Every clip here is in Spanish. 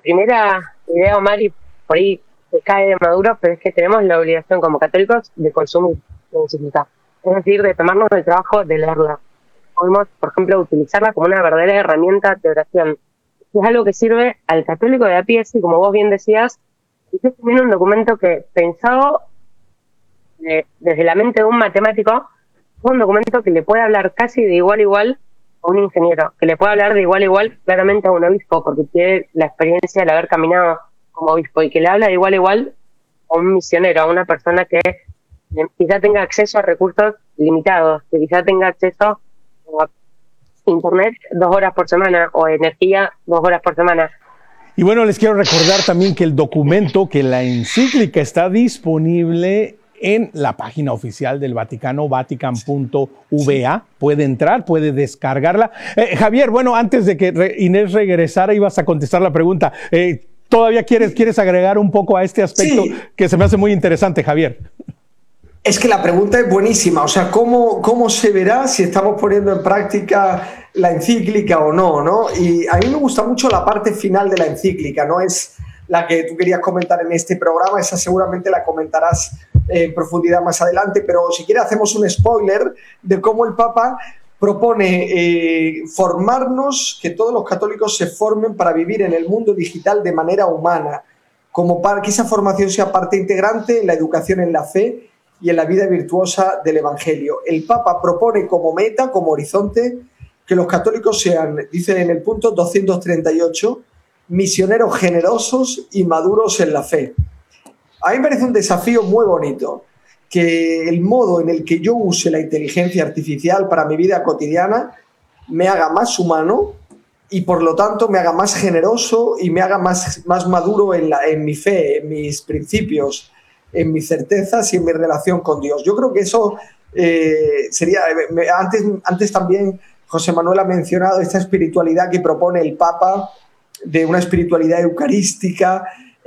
primera idea, Omar, y por ahí se cae de maduro, pero es que tenemos la obligación como católicos de consumir la encíclica, es decir, de tomarnos el trabajo de leerla. Podemos, por ejemplo, utilizarla como una verdadera herramienta de oración. Es algo que sirve al católico de a pie, y como vos bien decías, es también un documento que, pensado desde la mente de un matemático, es un documento que le puede hablar casi de igual a igual a un ingeniero, que le puede hablar de igual a igual claramente a un obispo, porque tiene la experiencia de haber caminado como obispo, y que le habla de igual a igual a un misionero, a una persona que quizá tenga acceso a recursos limitados, que quizá tenga acceso a internet 2 horas por semana o energía 2 horas por semana. Y bueno, les quiero recordar también que el documento, que la encíclica está disponible en la página oficial del Vaticano, vatican.va. Puede entrar, puede descargarla. Javier, bueno, antes de que Inés regresara, ibas a contestar la pregunta. ¿Todavía quieres agregar un poco a este aspecto que se me hace muy interesante, Javier? Es que la pregunta es buenísima, o sea, ¿cómo se verá si estamos poniendo en práctica la encíclica o no, ¿no? Y a mí me gusta mucho la parte final de la encíclica, no es la que tú querías comentar en este programa, esa seguramente la comentarás en profundidad más adelante, pero si quieres hacemos un spoiler de cómo el Papa propone formarnos, que todos los católicos se formen para vivir en el mundo digital de manera humana, como para que esa formación sea parte integrante en la educación en la fe y en la vida virtuosa del Evangelio. El Papa propone como meta, como horizonte, que los católicos sean, dice en el punto 238, misioneros generosos y maduros en la fe. A mí me parece un desafío muy bonito, que el modo en el que yo use la inteligencia artificial para mi vida cotidiana me haga más humano y por lo tanto me haga más generoso y me haga más maduro en mi fe, en mis principios, en mis certezas y en mi relación con Dios. Yo creo que eso sería... Antes también José Manuel ha mencionado esta espiritualidad que propone el Papa, de una espiritualidad eucarística,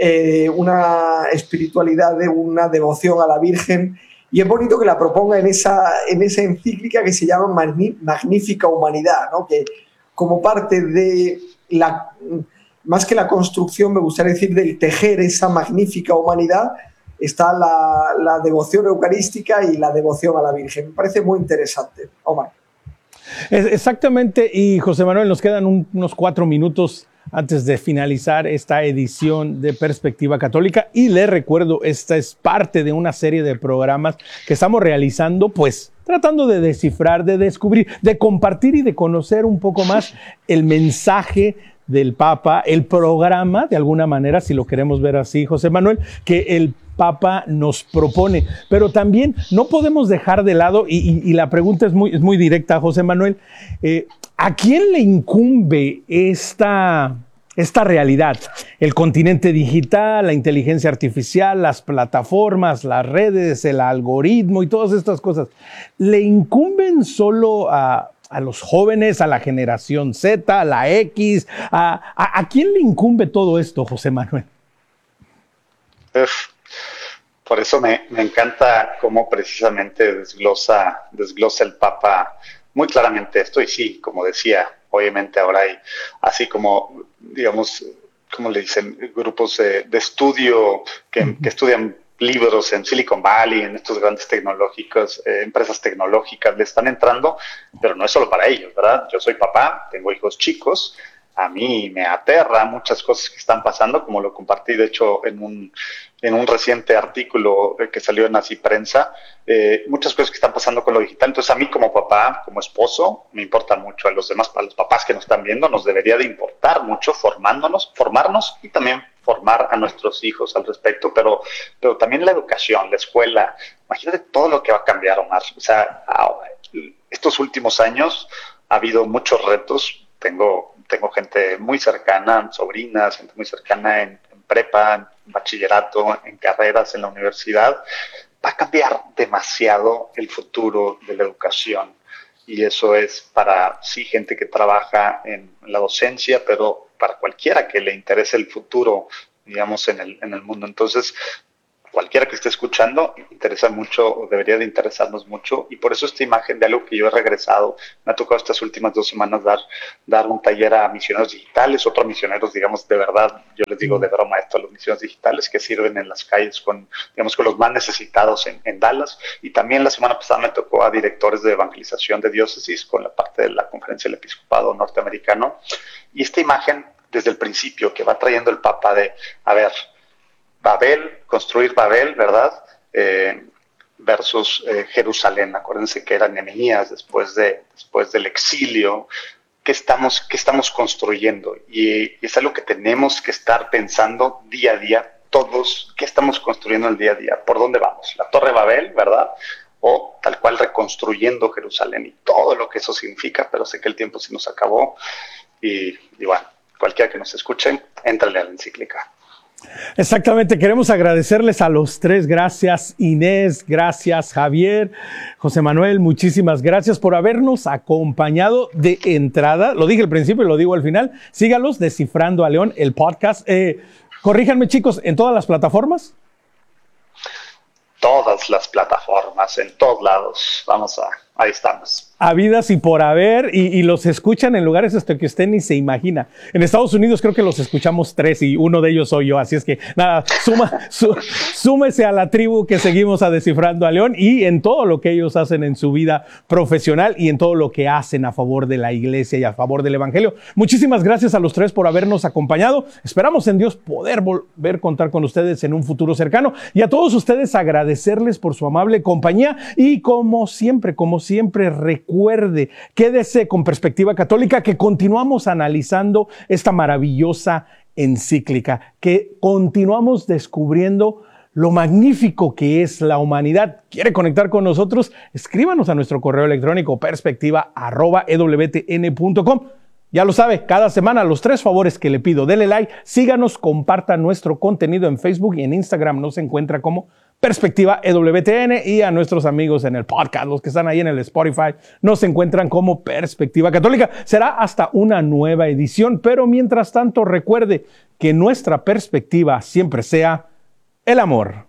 una espiritualidad de una devoción a la Virgen, y es bonito que la proponga en esa encíclica que se llama Magnífica Humanidad, ¿no? Que como parte de más que la construcción, me gustaría decir, del tejer esa magnífica humanidad, está la devoción eucarística y la devoción a la Virgen. Me parece muy interesante. Omar. Exactamente, y José Manuel, nos quedan unos 4 minutos antes de finalizar esta edición de Perspectiva Católica, y le recuerdo, esta es parte de una serie de programas que estamos realizando, pues tratando de descifrar, de descubrir, de compartir y de conocer un poco más el mensaje del Papa, el programa, de alguna manera, si lo queremos ver así, José Manuel, que el Papa nos propone. Pero también no podemos dejar de lado, y la pregunta es muy directa, José Manuel, ¿a quién le incumbe esta realidad? El continente digital, la inteligencia artificial, las plataformas, las redes, el algoritmo y todas estas cosas, ¿le incumben solo a los jóvenes, a la generación Z, a la X? ¿A quién le incumbe todo esto, José Manuel? Por eso me encanta cómo precisamente desglosa el Papa muy claramente esto. Y sí, como decía, obviamente ahora hay, así como, digamos, como le dicen, grupos de estudio que estudian libros en Silicon Valley, en estos grandes tecnológicos, empresas tecnológicas, le están entrando, pero no es solo para ellos, ¿verdad? Yo soy papá, tengo hijos chicos, a mí me aterra muchas cosas que están pasando, como lo compartí, de hecho, en un reciente artículo que salió en Así Prensa, muchas cosas que están pasando con lo digital. Entonces, a mí como papá, como esposo, me importa mucho. A los demás, a los papás que nos están viendo, nos debería de importar mucho formarnos y también formar a nuestros hijos al respecto, pero también la educación, la escuela. Imagínate todo lo que va a cambiar, Omar. O sea, estos últimos años ha habido muchos retos. Tengo gente muy cercana, sobrinas, gente muy cercana en prepa, en bachillerato, en carreras, en la universidad. Va a cambiar demasiado el futuro de la educación. Y eso es para, sí, gente que trabaja en la docencia, pero para cualquiera que le interese el futuro, digamos, en el mundo. Entonces, cualquiera que esté escuchando interesa mucho o debería de interesarnos mucho, y por eso esta imagen de algo que yo he regresado, me ha tocado estas últimas 2 semanas dar un taller a misioneros digitales, otros misioneros, digamos, de verdad, yo les digo de broma esto a los misioneros digitales que sirven en las calles con los más necesitados en Dallas, y también la semana pasada me tocó a directores de evangelización de diócesis con la parte de la Conferencia del Episcopado Norteamericano, y esta imagen desde el principio que va trayendo el Papa de, a ver, Babel, construir Babel, ¿verdad? Versus Jerusalén. Acuérdense que era Nehemías después del exilio. ¿Qué estamos construyendo? Y es algo que tenemos que estar pensando día a día, todos, ¿qué estamos construyendo el día a día? ¿Por dónde vamos? La Torre Babel, ¿verdad? O tal cual reconstruyendo Jerusalén y todo lo que eso significa, pero sé que el tiempo se nos acabó y bueno, cualquiera que nos escuche, éntrale a la encíclica. Exactamente, queremos agradecerles a los tres. Gracias Inés, gracias Javier, José Manuel, muchísimas gracias por habernos acompañado de entrada. Lo dije al principio y lo digo al final. Sígalos, Descifrando a León, el podcast. Corríjanme chicos, ¿en todas las plataformas? Todas las plataformas, en todos lados. Ahí estamos. Habidas y por haber, y los escuchan en lugares hasta que usted ni se imagina. En Estados Unidos creo que los escuchamos 3 y uno de ellos soy yo, así es que nada, súmese a la tribu que seguimos a Descifrando a León y en todo lo que ellos hacen en su vida profesional y en todo lo que hacen a favor de la iglesia y a favor del evangelio. Muchísimas gracias a los tres por habernos acompañado. Esperamos en Dios poder volver a contar con ustedes en un futuro cercano y a todos ustedes agradecerles por su amable compañía y como siempre, recuerde, quédese con Perspectiva Católica, que continuamos analizando esta maravillosa encíclica, que continuamos descubriendo lo magnífico que es la humanidad. ¿Quiere conectar con nosotros? Escríbanos a nuestro correo electrónico perspectiva@ewtn.com. Ya lo sabe, cada semana los 3 favores que le pido: dele like, síganos, compartan nuestro contenido en Facebook y en Instagram nos encuentra como Perspectiva EWTN, y a nuestros amigos en el podcast, los que están ahí en el Spotify, nos encuentran como Perspectiva Católica. Será hasta una nueva edición, pero mientras tanto recuerde que nuestra perspectiva siempre sea el amor.